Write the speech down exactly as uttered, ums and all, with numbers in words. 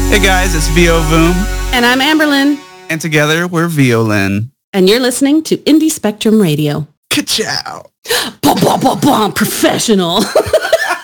Hey guys, it's Vio Voom. And I'm Amberlyn. And together we're Violin. And you're listening to Indie Spectrum Radio. Ka-chow. Bah, bah, bah, bah, professional.